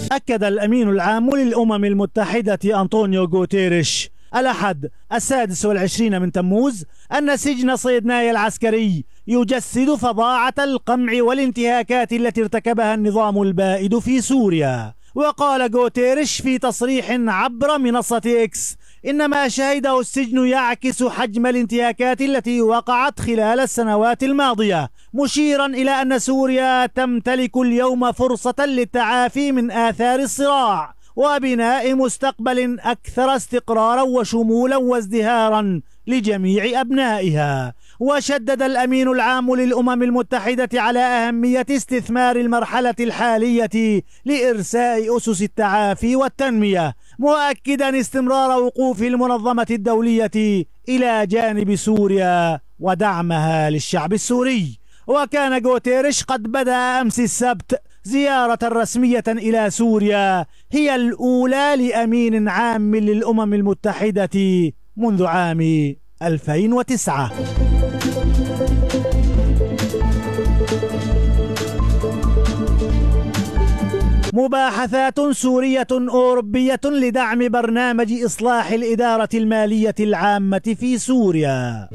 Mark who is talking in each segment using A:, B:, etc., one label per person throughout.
A: أكد الأمين العام للأمم المتحدة أنطونيو غوتيريش الأحد 26 من تموز أن سجن صيدناي العسكري يجسد فظاعة القمع والانتهاكات التي ارتكبها النظام البائد في سوريا. وقال غوتيريش في تصريح عبر منصة إكس إن ما شهده السجن يعكس حجم الانتهاكات التي وقعت خلال السنوات الماضية، مشيرا إلى أن سوريا تمتلك اليوم فرصة للتعافي من آثار الصراع وبناء مستقبل أكثر استقرارا وشمولا وازدهارا لجميع أبنائها. وشدد الأمين العام للأمم المتحدة على أهمية استثمار المرحلة الحالية لإرساء أسس التعافي والتنمية، مؤكدا استمرار وقوف المنظمة الدولية إلى جانب سوريا ودعمها للشعب السوري. وكان غوتيريش قد بدأ أمس السبت زيارة رسمية إلى سوريا هي الأولى لأمين عام للأمم المتحدة منذ عام 2009. مباحثات سورية أوروبية لدعم برنامج إصلاح الإدارة المالية العامة في سوريا.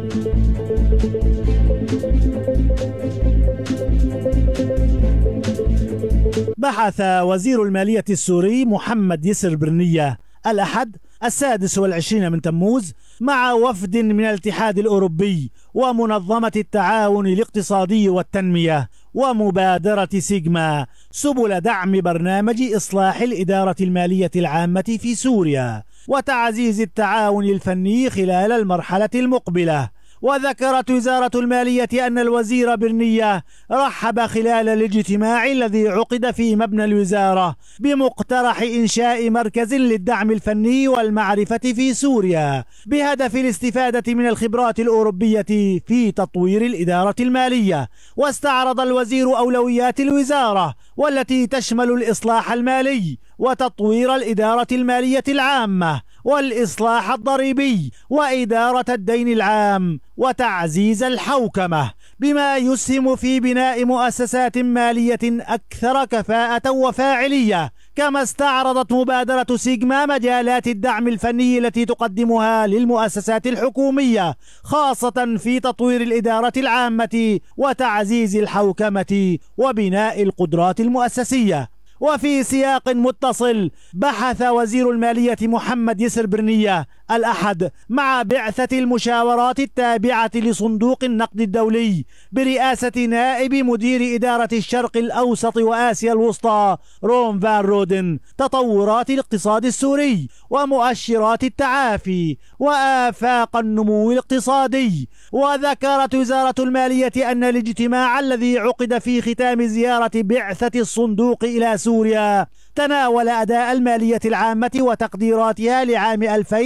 A: بحث وزير المالية السوري محمد يسر برنية الأحد 26 من تموز مع وفد من الاتحاد الأوروبي ومنظمة التعاون الاقتصادي والتنمية ومبادرة سيجما سبل دعم برنامج إصلاح الإدارة المالية العامة في سوريا وتعزيز التعاون الفني خلال المرحلة المقبلة. وذكرت وزارة المالية أن الوزير برنية رحب خلال الاجتماع الذي عقد في مبنى الوزارة بمقترح إنشاء مركز للدعم الفني والمعرفة في سوريا بهدف الاستفادة من الخبرات الأوروبية في تطوير الإدارة المالية. واستعرض الوزير أولويات الوزارة والتي تشمل الإصلاح المالي وتطوير الإدارة المالية العامة والإصلاح الضريبي وإدارة الدين العام وتعزيز الحوكمة، بما يسهم في بناء مؤسسات مالية أكثر كفاءة وفاعلية. كما استعرضت مبادرة سيجما مجالات الدعم الفني التي تقدمها للمؤسسات الحكومية خاصة في تطوير الإدارة العامة وتعزيز الحوكمة وبناء القدرات المؤسسية. وفي سياق متصل بحث وزير المالية محمد يسر برنية الأحد مع بعثة المشاورات التابعة لصندوق النقد الدولي برئاسة نائب مدير إدارة الشرق الأوسط وآسيا الوسطى روم فان رودن تطورات الاقتصاد السوري ومؤشرات التعافي وآفاق النمو الاقتصادي. وذكرت وزارة المالية أن الاجتماع الذي عقد في ختام زيارة بعثة الصندوق إلى سوريا تناول أداء المالية العامة وتقديراتها لعام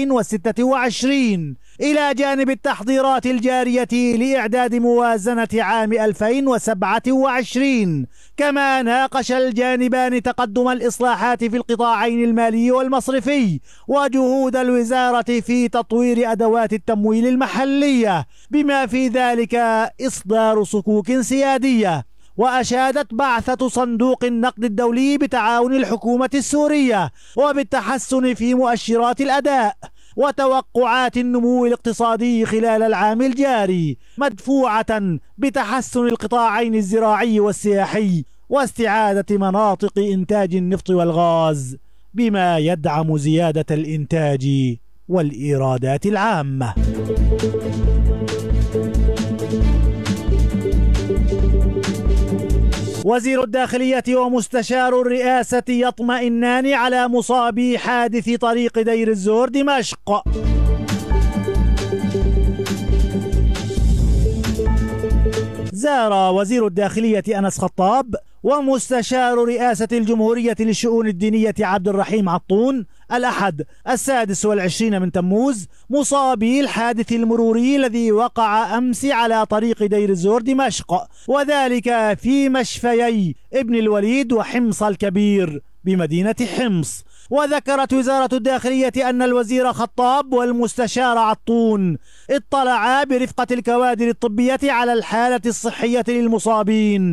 A: 2026 إلى جانب التحضيرات الجارية لإعداد موازنة عام 2027. كما ناقش الجانبان تقدم الإصلاحات في القطاعين المالي والمصرفي وجهود الوزارة في تطوير أدوات التمويل المحلية بما في ذلك إصدار صكوك سيادية. وأشادت بعثة صندوق النقد الدولي بتعاون الحكومة السورية وبالتحسن في مؤشرات الأداء وتوقعات النمو الاقتصادي خلال العام الجاري، مدفوعة بتحسن القطاعين الزراعي والسياحي واستعادة مناطق إنتاج النفط والغاز بما يدعم زيادة الإنتاج والإيرادات العامة. وزير الداخلية ومستشار الرئاسة يطمئنان على مصابي حادث طريق دير الزور دمشق. زار وزير الداخلية أنس خطاب ومستشار رئاسة الجمهورية للشؤون الدينية عبد الرحيم عطون الأحد 26 من تموز مصابي الحادث المروري الذي وقع أمس على طريق دير الزور دمشق، وذلك في مشفيي ابن الوليد وحمص الكبير بمدينة حمص. وذكرت وزارة الداخلية أن الوزير خطاب والمستشار عطون اطلعا برفقة الكوادر الطبية على الحالة الصحية للمصابين